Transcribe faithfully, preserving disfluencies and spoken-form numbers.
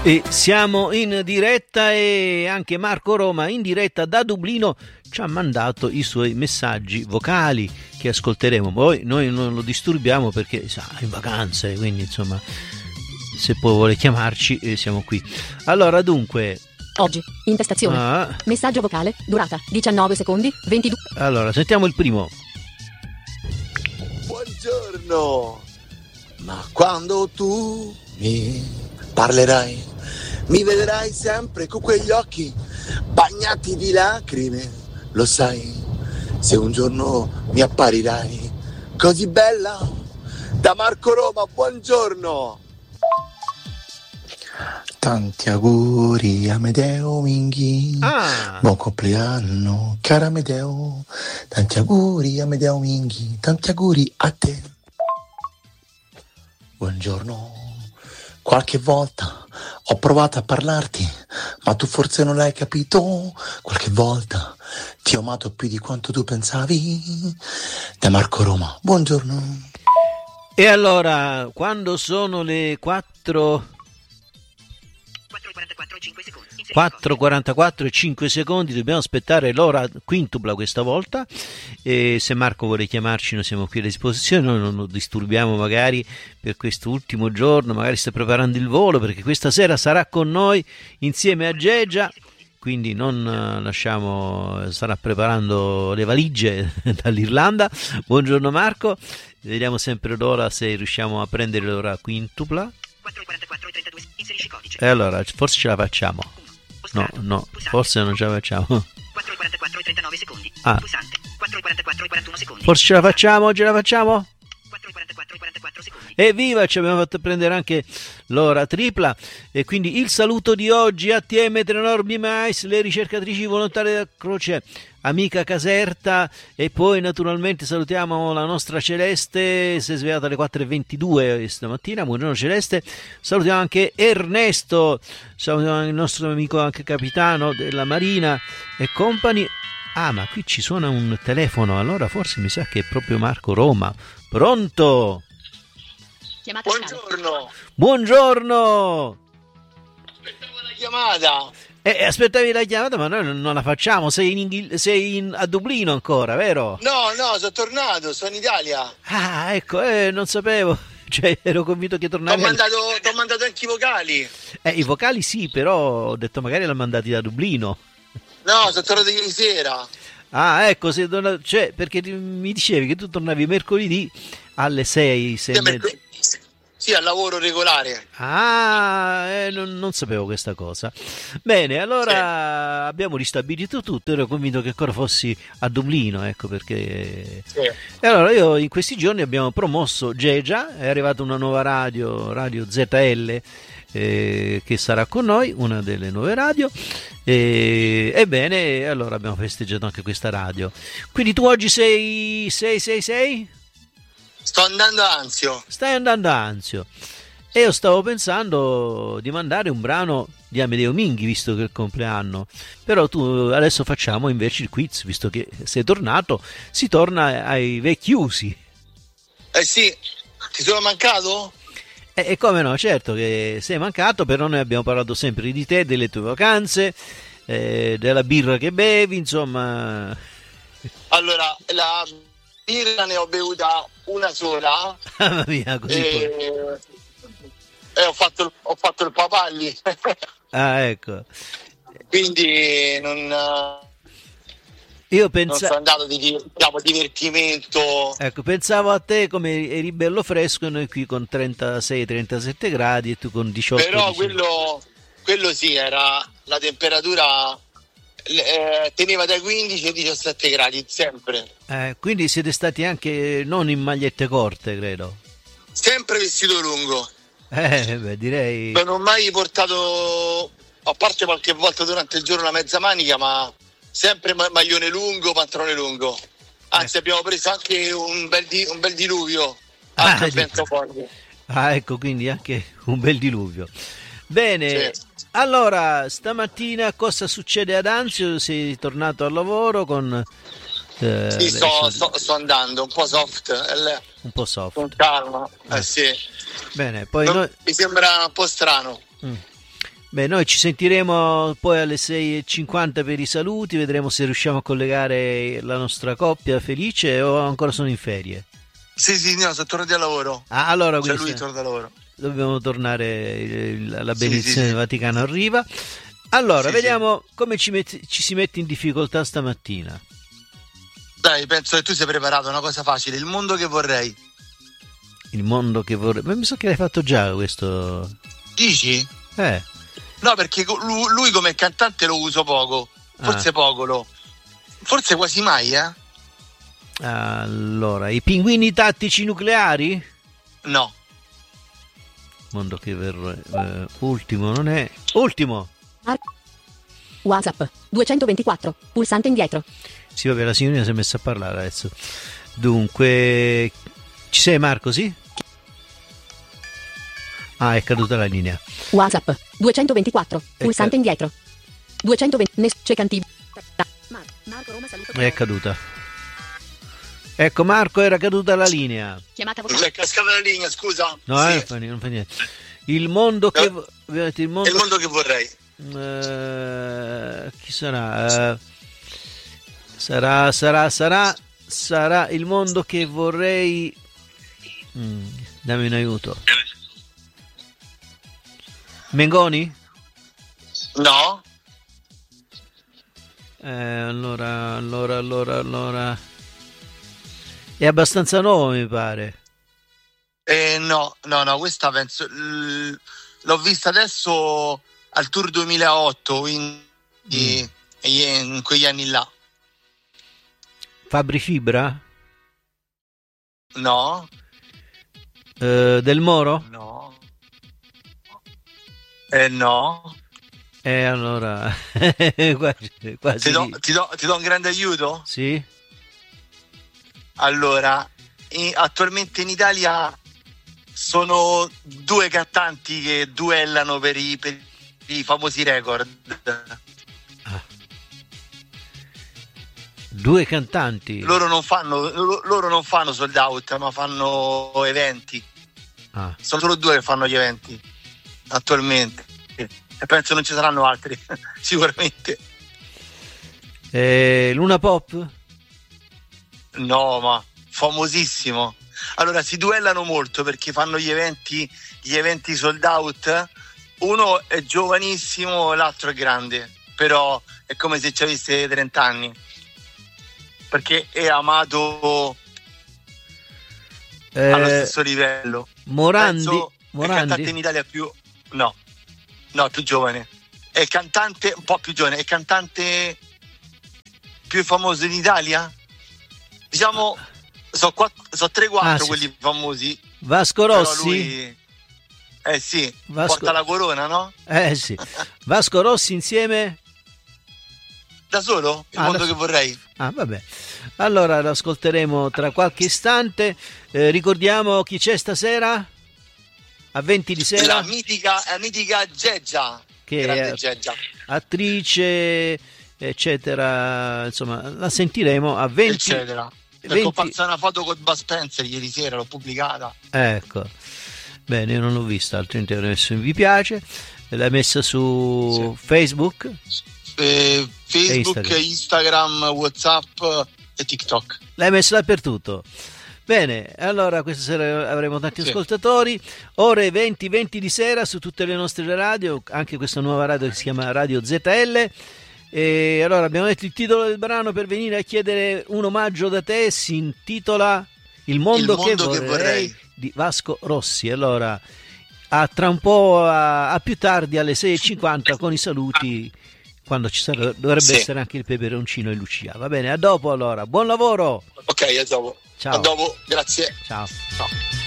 E siamo in diretta e anche Marco Roma in diretta da Dublino ci ha mandato i suoi messaggi vocali che ascolteremo. Poi noi non lo disturbiamo perché sa, è in vacanze, quindi insomma se poi vuole chiamarci eh, siamo qui. Allora dunque oggi intestazione ah. Messaggio vocale durata diciannove secondi ventidue. Allora sentiamo il primo. Buongiorno, ma quando tu mi parlerai mi vedrai sempre con quegli occhi bagnati di lacrime, lo sai, se un giorno mi apparirai così bella. Da Marco Roma, buongiorno. Tanti auguri Amedeo Minghi, ah. buon compleanno cara Amedeo, tanti auguri Amedeo Minghi, tanti auguri a te. Buongiorno, qualche volta ho provato a parlarti, ma tu forse non l'hai capito. Qualche volta ti ho amato più di quanto tu pensavi. Da Marco Roma, buongiorno. E allora, quando sono le quattro quattro e quarantaquattro e cinque secondi, dobbiamo aspettare l'ora quintupla questa volta, e se Marco vuole chiamarci noi siamo qui a disposizione, noi non lo disturbiamo magari per questo ultimo giorno, magari sta preparando il volo perché questa sera sarà con noi insieme a Geggia, quindi non lasciamo, starà preparando le valigie dall'Irlanda. Buongiorno Marco, vediamo sempre l'ora se riusciamo a prendere l'ora quintupla. quattro e quarantaquattro e trentadue, inserisci codice. E allora, forse ce la facciamo. No, no, forse non ce la facciamo. quattro e quarantaquattro e trentanove secondi. Ah. Pulsante. quattro e quarantaquattro e quarantuno secondi. Forse ce la facciamo, ce la facciamo? quattro e quarantaquattro e quarantaquattro secondi. Evviva, ci abbiamo fatto prendere anche l'ora tripla. E quindi il saluto di oggi a T M Trenormi Mais, le ricercatrici volontarie della Croce, amica Caserta, e poi naturalmente salutiamo la nostra Celeste, si è svegliata alle quattro e ventidue stamattina. Buongiorno Celeste. Salutiamo anche Ernesto, salutiamo il nostro amico anche capitano della Marina e company. Ah, ma qui ci suona un telefono, allora forse mi sa che è proprio Marco Roma. Pronto? Chiamata Buongiorno. Buongiorno. Aspettavo la chiamata. Eh, aspettavi la chiamata, ma noi non la facciamo. Sei, in Inghil- sei in, a Dublino ancora, vero? No, no, sono tornato, sono in Italia. Ah, ecco, eh, non sapevo. Cioè, ero convinto che Ti ho tornavi. mandato, t'ho mandato anche i vocali. Eh, i vocali sì, però ho detto magari l'ha mandati da Dublino. No, sono tornato ieri sera. Ah, ecco, sei tornato, cioè, perché ti- mi dicevi che tu tornavi mercoledì alle sei, sei e Sì, mezza. merc- Sì, al lavoro regolare. Ah, eh, non, non sapevo questa cosa. Bene, allora abbiamo ristabilito tutto. Ero convinto che ancora fossi a Dublino, ecco perché. Sì. E allora io in questi giorni abbiamo promosso Geggia, è arrivata una nuova radio, Radio Z L, eh, che sarà con noi, una delle nuove radio. E, ebbene, allora abbiamo festeggiato anche questa radio. Quindi tu oggi sei sei sei sei? Sto andando a Anzio. Stai andando a Anzio. E io stavo pensando di mandare un brano di Amedeo Minghi, visto che è il compleanno. Però tu adesso facciamo invece il quiz, visto che sei tornato, si torna ai vecchi usi. Eh sì, ti sono mancato? E, e come no, certo che sei mancato, però noi abbiamo parlato sempre di te, delle tue vacanze, eh, della birra che bevi, insomma. Allora, la birra ne ho bevuta una sola. Mamma mia, così e, poi. e ho fatto il, ho fatto il papagli. Ah, ecco. Quindi non, Io non pensa... sono andato di diciamo, divertimento. Ecco, pensavo a te come eri bello fresco e noi qui con trentasei trentasette gradi e tu con diciotto. Però diciannove. quello, quello sì, era la temperatura eh, teneva dai quindici ai diciassette gradi sempre. Eh, quindi siete stati anche non in magliette corte, credo. Sempre vestito lungo. Eh, beh, direi. Non ho mai portato, a parte qualche volta durante il giorno, una mezza manica, ma sempre ma- maglione lungo, pantalone lungo. Anzi, Eh. abbiamo preso anche un bel, di- un bel diluvio. Ah, Anche il sì. vento forte. Ah, ecco, quindi anche un bel diluvio. Bene, Sì. allora, stamattina cosa succede ad Anzio? Sei tornato al lavoro con... eh, Sì, le sto, solite- sto, sto andando un po' soft, eh, le- un po' soft. con calma. Eh, Eh. sì. Bene, poi Non- noi... Mi sembra un po' strano. Mm. Beh, noi ci sentiremo poi alle sei e cinquanta per i saluti, vedremo se riusciamo a collegare la nostra coppia felice o ancora sono in ferie. Sì, sì, no, sono tornati al lavoro. Ah, allora Cioè quindi lui torna al lavoro. dobbiamo tornare, il- la Sì, benedizione sì, sì. del Vaticano arriva. Allora, Sì, vediamo come ci, metti- ci si mette in difficoltà stamattina. Dai, penso che tu sei preparato, una cosa facile, il mondo che vorrei. Il mondo che vorrei... Ma mi sa che l'hai fatto già questo... Dici? Eh, No, perché co- lu- lui come cantante lo uso poco, forse Ah. poco lo. Forse quasi mai, eh? allora, i pinguini tattici nucleari? No. Mondo che vorrei... eh, ultimo, non è... Ultimo! Ar- WhatsApp duecentoventiquattro, pulsante indietro. Sì, vabbè, la signorina si è messa a parlare adesso. Dunque, ci sei Marco, sì? Ah, è caduta la linea. WhatsApp duecentoventiquattro, pulsante indietro. duecentoventi, Nes- Cecanti. Mar- Marco Roma saluta. È caduta. Ecco Marco, era caduta la linea. Chiamata Mi vocale. è cascata la linea, scusa. No, Sì. eh, non fa niente, non fa niente. Il mondo che... Eh. vo- abbiamo detto il È mondo... il mondo che vorrei. Eh, chi sarà? Eh, sarà, sarà, sarà, sarà il mondo che vorrei... Mm, dammi un aiuto. Mengoni? No? Eh, allora, allora, allora, allora... È abbastanza nuovo, mi pare. Eh, no, no, no, questa penso... l- l'ho vista adesso al Tour duemilaotto, quindi Mm. in quegli anni là. Fabri Fibra? No? Eh, Del Moro? No. Eh no. Eh, allora... quasi, quasi Ti do, lì. ti do- ti do un grande aiuto? Sì? Allora, i- attualmente in Italia sono due cantanti che duellano per i, per i famosi record. Due cantanti? Loro non fanno, loro, loro non fanno sold out, ma fanno eventi. Ah. Sono solo due che fanno gli eventi attualmente. E penso non ci saranno altri, sicuramente. Eh, Luna Pop? No, ma famosissimo. Allora si duellano molto perché fanno gli eventi, gli eventi sold out. Uno è giovanissimo, l'altro è grande, però è come se ci avesse trenta anni. Perché è amato Eh, allo stesso livello. Morandi? Penso è il Morandi? cantante in Italia più... No, no, più giovane. È il cantante un po' più giovane, è il cantante più famoso in Italia? Diciamo, sono so tre quattro Ah, sì, quelli sì. famosi. Vasco Però Rossi? lui... Eh sì, Vasco- porta la corona, no? Eh sì. Vasco Rossi insieme? Da solo? Il Ah, mondo da che so- vorrei. Ah, vabbè. Allora lo ascolteremo tra qualche istante. Eh, ricordiamo chi c'è stasera? A venti di sera? La mitica, la mitica Geggia. Che Grande è Geggia. attrice, eccetera. Insomma, la sentiremo a venti. Eccetera. È venti comparsa una foto con Bud Spencer ieri sera, l'ho pubblicata. Ecco. Bene, io non l'ho vista, altrimenti avrei messo in vi piace. L'hai messa su Facebook? Eh, Facebook, Instagram. Instagram. WhatsApp e TikTok. L'hai messa dappertutto. Bene, allora questa sera avremo tanti Sì. ascoltatori. Ore venti venti di sera su tutte le nostre radio, anche questa nuova radio che si chiama Radio Z L. E allora abbiamo detto il titolo del brano per venire a chiedere un omaggio da te, si intitola Il mondo, Il mondo che, che vorrei, vorrei. di Vasco Rossi. Allora, a tra un po' a, a più tardi alle sei e cinquanta con i saluti, quando ci sarà, dovrebbe Sì. essere anche il peperoncino e Lucia. Va bene, a dopo allora, buon lavoro. Ok, a dopo. Ciao. A dopo, grazie. Ciao. Ciao.